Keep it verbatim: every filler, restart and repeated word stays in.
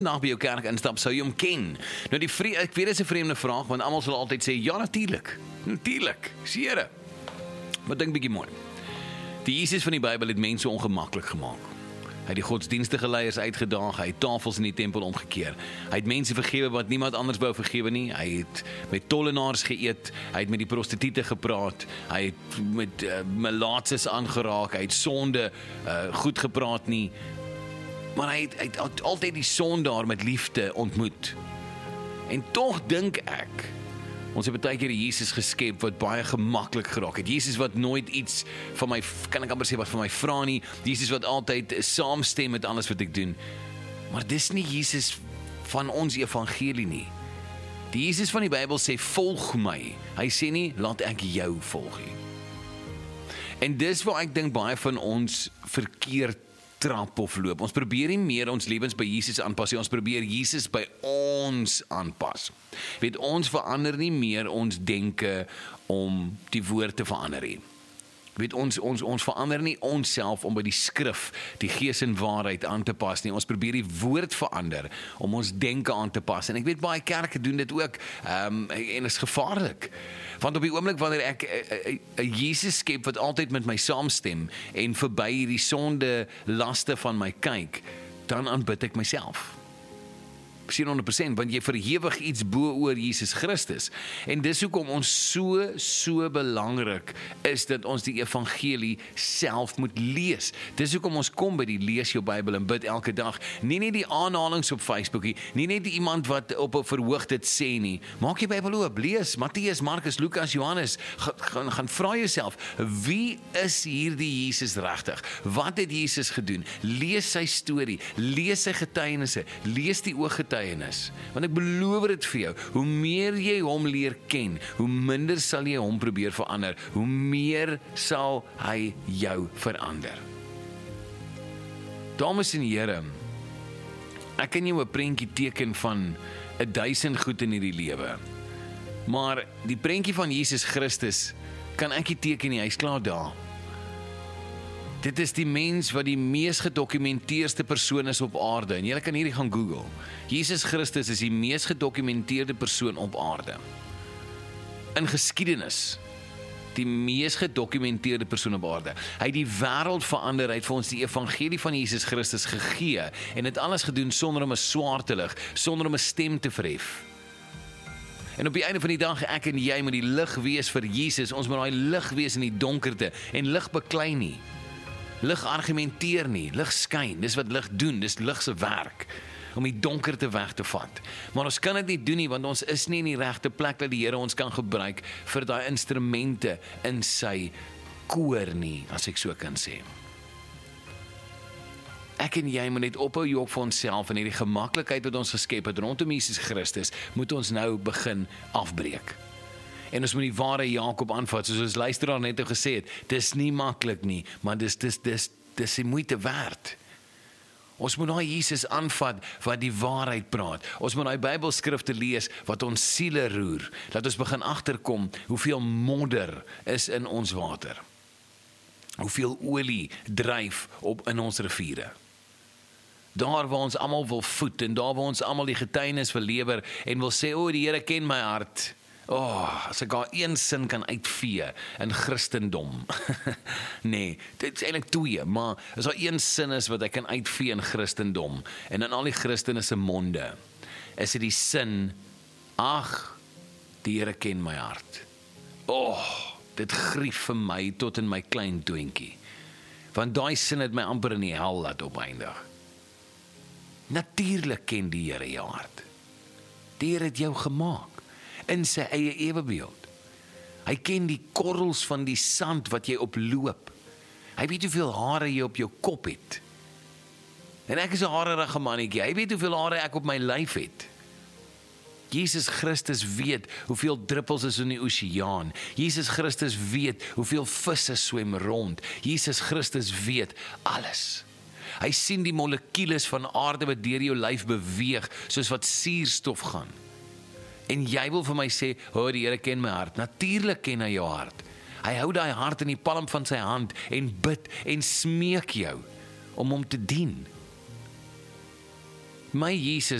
na by jou kerk instap, sou jy hom ken? Nou die vre ek weet dit is 'n vreemde vraag, want almal sal altyd sê, ja natuurlik, natuurlik, Here. Maar dink bietjie mooi. Die Jesus van die Bybel het mense ongemaklik gemaak. Hy het die godsdienstige leiers uitgedaag, hy het tafels in die tempel omgekeer. Hy het mense vergewe wat niemand anders wou vergewe nie. Hy het met tollenaars geëet, hy het met die prostituie gepraat, hy het met uh, melaatses aangeraak, hy het sonde uh, goed gepraat nie. Maar hy het, hy het altyd die sondaar met liefde ontmoet. En tog dink ek, ons het baie keer die Jesus geskep wat baie gemaklik geraak het. Jesus wat nooit iets van my, kan ek amper sê wat van my vra nie. Jesus wat altyd saamstem met alles wat ek doen. Maar dis nie Jesus van ons evangelie nie. Die Jesus van die Bybel sê, volg my. Hy sê nie, laat ek jou volg nie. En dis waar ek dink baie van ons verkeerd trap of loop. Ons probeer nie meer ons lewens by Jesus aanpas nie, ons probeer Jesus by ons aanpas. Weet, ons verander nie meer ons denke om die woord te verander nie. Weet, ons, ons, ons verander nie onsself om by die skrif, die gees en waarheid aan te pas nie. Ons probeer die woord verander om ons denke aan te pas. En ek weet baie kerke doen dit ook, um, en is gevaarlik. Want op die oomblik wanneer ek 'n Jesus skep wat altyd met my saamstem en verby hierdie sonde laste van my kyk, dan aanbid ek myself. honderd persent, want jy verhewig iets bo oor Jesus Christus. En dis hoekom ons so, so belangrik is dat ons die evangelie self moet lees. Dis hoekom ons kom by die lees jou Bybel en bid elke dag. Nie net die aanhalings op Facebook nie, nie net iemand wat op 'n verhoog dit sê nie. Maak jy Bybel oop, lees Matteus, Markus, Lukas, Johannes. Gaan, gaan vra jouself, wie is hierdie Jesus regtig? Wat het Jesus gedoen? Lees sy storie, lees sy getuienisse, lees die ooggetuienisse. Want ek beloof dit vir jou, hoe meer jy hom leer ken, hoe minder sal jy hom probeer verander, hoe meer sal hy jou verander. Dames en here, ek kan jou 'n prentjie teken van 'n duisend goed in hierdie lewe, maar die prentjie van Jesus Christus kan ek nie teken nie, hy's klaar daar. Dit is die mens wat die mees gedokumenteerde persoon is op aarde. En julle kan hierdie gaan Google. Jesus Christus is die mees gedokumenteerde persoon op aarde. In geskiedenis. Die mees gedokumenteerde persoon op aarde. Hy het die wêreld verander, hy het vir ons die evangelie van Jesus Christus gegee. En het alles gedoen sonder om 'n swaard te lig, sonder om 'n stem te verhef. En op die einde van die dag, ek en jy moet die lig wees vir Jesus. Ons moet daai lig wees in die donkerte. En lig beklei nie. Lig argumenteer nie, lig skyn, dis wat lig doen, dis lig se werk, om die donkerte weg te vat. Maar ons kan dit nie doen nie, want ons is nie in die regte plek dat die Here ons kan gebruik vir daai instrumente in sy koor nie, as ek so kan sê. Ek en jy moet net ophou jok vir onsself en hierdie gemaklikheid wat ons geskep het rondom Jesus Christus, moet ons nou begin afbreek. En ons moet die ware Jakob aanvat, soos ons luisteraar net nou gesê het, dis nie maklik nie, maar dis, dis, dis, dis die moeite werd. Ons moet daai Jesus aanvat wat die waarheid praat. Ons moet daai Bybelskrifte lees wat ons siele roer. Dat ons begin agterkom hoeveel modder is in ons water. Hoeveel olie dryf op in ons riviere. Daar waar ons almal wil voed en daar waar ons almal die getuienis wil lewer en wil sê, o, die Here ken my hart. Oh, as ek daar een sin kan uitvee in Christendom. Nee, dit is eintlik twee, maar as daar een sin is wat ek kan uitvee in Christendom, en in al die Christene se monde, is dit die sin, ag, die Here ken my hart. Oh, dit grief vir my tot in my klein toentjie. Want daai sin het my amper in die hel laat opeindig. Natuurlik ken die Here jou hart. Die Here het jou gemaak in sy eie ewebeeld. Hy ken die korrels van die sand wat jy oploop. Hy weet hoeveel hare jy op jou kop het. En ek is 'n harerige mannetjie. Hy weet hoeveel hare ek op my lyf het. Jesus Christus weet hoeveel druppels is in die oseaan. Jesus Christus weet hoeveel visse swem rond. Jesus Christus weet alles. Hy sien die molekules van aarde wat deur jou lyf beweeg, soos wat suurstof gaan. En jy wil vir my sê, o, die Here ken my hart. Natuurlik ken hy jou hart. Hy hou daai hart in die palm van sy hand en bid en smeek jou om hom te dien. My Jesus